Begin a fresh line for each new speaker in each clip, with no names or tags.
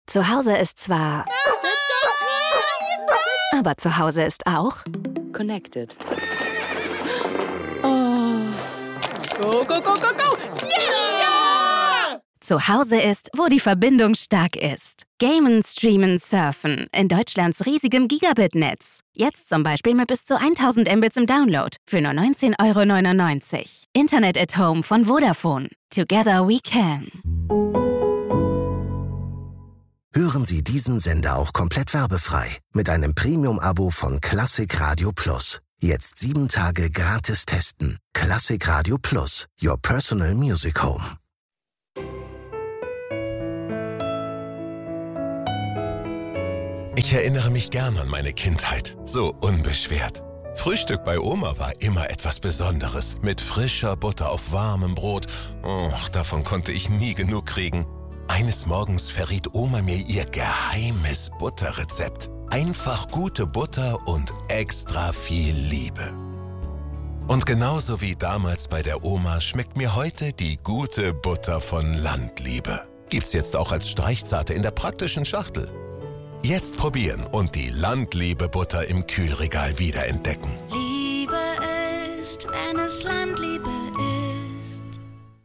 Zu Hause ist zwar... Aber zu Hause ist auch...
Connected.
Oh. Go, go, go, go, go!
Yeah! Zu Hause ist, wo die Verbindung stark ist. Gamen, Streamen, Surfen in Deutschlands riesigem Gigabit-Netz. Jetzt zum Beispiel mit bis zu 1000 Mbits im Download für nur 19,99 €. Internet at Home von Vodafone. Together we can.
Hören Sie diesen Sender auch komplett werbefrei mit einem Premium-Abo von Klassik Radio Plus. Jetzt 7 Tage gratis testen. Klassik Radio Plus, your personal music home.
Ich erinnere mich gern an meine Kindheit, so unbeschwert. Frühstück bei Oma war immer etwas Besonderes, mit frischer Butter auf warmem Brot. Och, davon konnte ich nie genug kriegen. Eines Morgens verriet Oma mir ihr geheimes Butterrezept. Einfach gute Butter und extra viel Liebe. Und genauso wie damals bei der Oma schmeckt mir heute die gute Butter von Landliebe. Gibt's jetzt auch als Streichzarte in der praktischen Schachtel. Jetzt probieren und die Landliebe-Butter im Kühlregal wiederentdecken.
Liebe ist, wenn es Landliebe ist.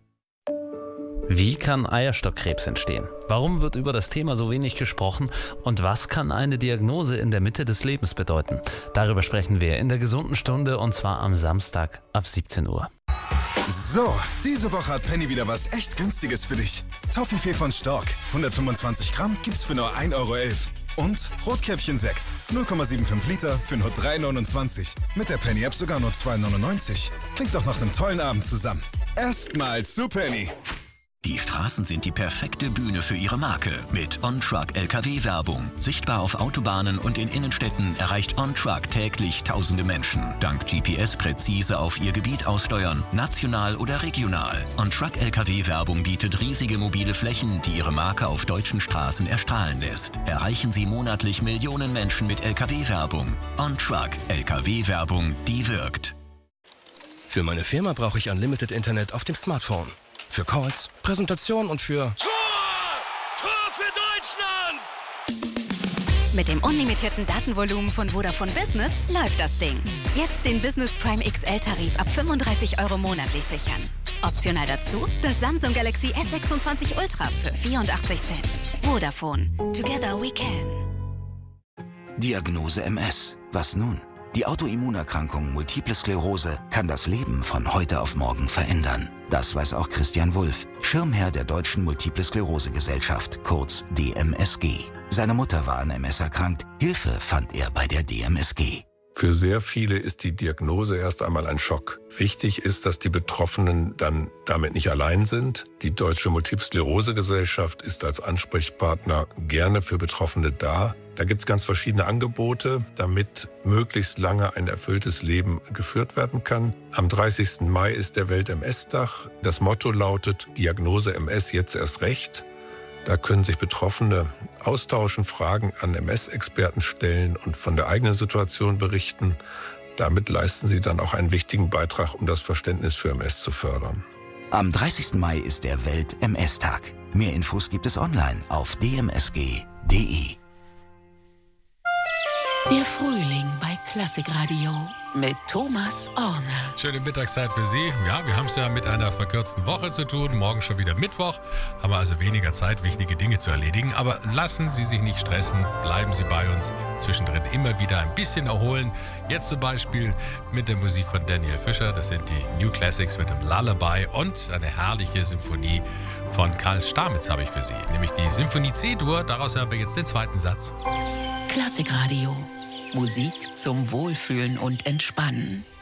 Wie kann Eierstockkrebs entstehen? Warum wird über das Thema so wenig gesprochen? Und was kann eine Diagnose in der Mitte des Lebens bedeuten? Darüber sprechen wir in der gesunden Stunde, und zwar am Samstag ab 17 Uhr.
So, diese Woche hat Penny wieder was echt Günstiges für dich. Toffifee von Stork, 125 Gramm gibt's für nur 1,11 € Und Rotkäppchen-Sekt, 0,75 Liter für nur 3,29 €. Mit der Penny-App sogar nur 2,99 €. Klingt doch nach einem tollen Abend zusammen. Erstmal zu Penny.
Die Straßen sind die perfekte Bühne für Ihre Marke. Mit OnTruck LKW-Werbung. Sichtbar auf Autobahnen und in Innenstädten erreicht OnTruck täglich tausende Menschen. Dank GPS präzise auf Ihr Gebiet aussteuern, national oder regional. OnTruck LKW-Werbung bietet riesige mobile Flächen, die Ihre Marke auf deutschen Straßen erstrahlen lässt. Erreichen Sie monatlich Millionen Menschen mit LKW-Werbung. OnTruck LKW-Werbung, die wirkt.
Für meine Firma brauche ich Unlimited Internet auf dem Smartphone. Für Calls, Präsentationen und für...
Tor für Deutschland!
Mit dem unlimitierten Datenvolumen von Vodafone Business läuft das Ding. Jetzt den Business Prime XL-Tarif ab 35 € monatlich sichern. Optional dazu das Samsung Galaxy S26 Ultra für 84 Cent. Vodafone. Together we can.
Diagnose MS. Was nun? Die Autoimmunerkrankung Multiple Sklerose kann das Leben von heute auf morgen verändern. Das weiß auch Christian Wulff, Schirmherr der Deutschen Multiple Sklerose Gesellschaft, kurz DMSG. Seine Mutter war an MS erkrankt. Hilfe fand er bei der DMSG.
Für sehr viele ist die Diagnose erst einmal ein Schock. Wichtig ist, dass die Betroffenen dann damit nicht allein sind. Die Deutsche Multiple Sklerose Gesellschaft ist als Ansprechpartner gerne für Betroffene da. Da gibt es ganz verschiedene Angebote, damit möglichst lange ein erfülltes Leben geführt werden kann. Am 30. Mai ist der Welt-MS-Tag. Das Motto lautet Diagnose MS jetzt erst recht. Da können sich Betroffene austauschen, Fragen an MS-Experten stellen und von der eigenen Situation berichten. Damit leisten sie dann auch einen wichtigen Beitrag, um das Verständnis für MS zu fördern.
Am 30. Mai ist der Welt-MS-Tag. Mehr Infos gibt es online auf dmsg.de.
Der Frühling bei Klassikradio mit Thomas Orner.
Schöne Mittagszeit für Sie. Ja, wir haben es ja mit einer verkürzten Woche zu tun. Morgen schon wieder Mittwoch. Haben wir also weniger Zeit, wichtige Dinge zu erledigen. Aber lassen Sie sich nicht stressen. Bleiben Sie bei uns. Zwischendrin immer wieder ein bisschen erholen. Jetzt zum Beispiel mit der Musik von Daniel Fischer. Das sind die New Classics mit dem Lullaby und eine herrliche Symphonie von Karl Stamitz habe ich für Sie. Nämlich die Symphonie C-Dur. Daraus haben wir jetzt den zweiten Satz.
Klassikradio. Musik zum Wohlfühlen und Entspannen.